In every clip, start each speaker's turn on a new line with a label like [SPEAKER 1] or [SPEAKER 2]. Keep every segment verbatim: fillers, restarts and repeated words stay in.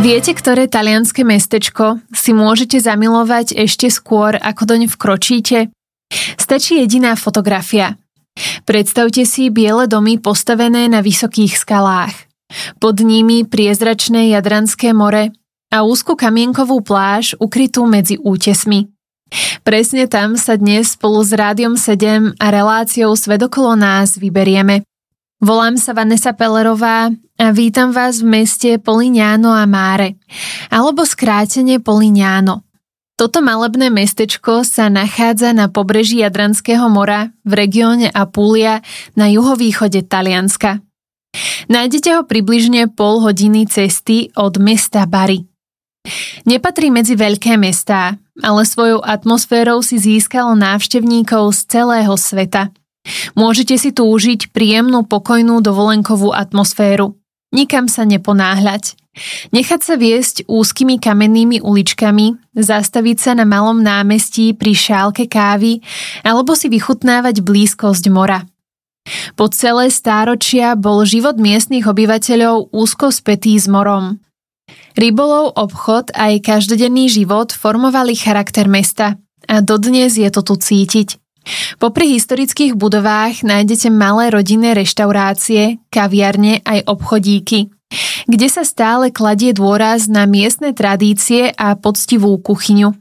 [SPEAKER 1] Viete, ktoré talianske mestečko si môžete zamilovať ešte skôr, ako doň vkročíte? Stačí jediná fotografia. Predstavte si biele domy postavené na vysokých skalách. Pod nimi priezračné Jadranské more a úzku kamienkovú pláž ukrytú medzi útesmi. Presne tam sa dnes spolu s Rádiom sedem a reláciou Svet okolo nás vyberieme. Volám sa Vanessa Pellerová a vítam vás v meste Polignano a Mare, alebo skrátene Polignano. Toto malebné mestečko sa nachádza na pobreží Jadranského mora v regióne Apulia na juhovýchode Talianska. Nájdete ho približne pol hodiny cesty od mesta Bari. Nepatrí medzi veľké mestá, ale svojou atmosférou si získalo návštevníkov z celého sveta. Môžete si tu užiť príjemnú pokojnú dovolenkovú atmosféru. Nikam sa neponáhľať. Nechať sa viesť úzkymi kamennými uličkami, zastaviť sa na malom námestí pri šálke kávy alebo si vychutnávať blízkosť mora. Po celé stáročia bol život miestnych obyvateľov úzko spätý s morom. Rybolov, obchod a aj každodenný život formovali charakter mesta a dodnes je to tu cítiť. Popri historických budovách nájdete malé rodinné reštaurácie, kaviarne aj obchodíky, kde sa stále kladie dôraz na miestne tradície a poctivú kuchyňu.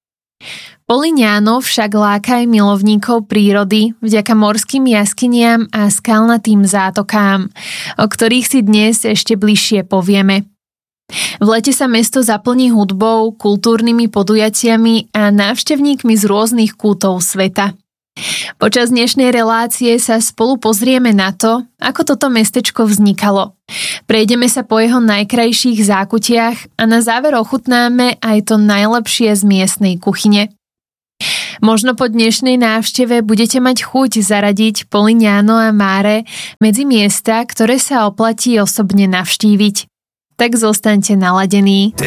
[SPEAKER 1] Polignano však láka aj milovníkov prírody vďaka morským jaskyniam a skalnatým zátokám, o ktorých si dnes ešte bližšie povieme. V lete sa mesto zaplní hudbou, kultúrnymi podujatiami a návštevníkmi z rôznych kútov sveta. Počas dnešnej relácie sa spolu pozrieme na to, ako toto mestečko vznikalo. Prejdeme sa po jeho najkrajších zákutiach a na záver ochutnáme aj to najlepšie z miestnej kuchyne. Možno po dnešnej návšteve budete mať chuť zaradiť Polignano a Mare medzi miesta, ktoré sa oplatí osobne navštíviť. Tak zostaňte naladení.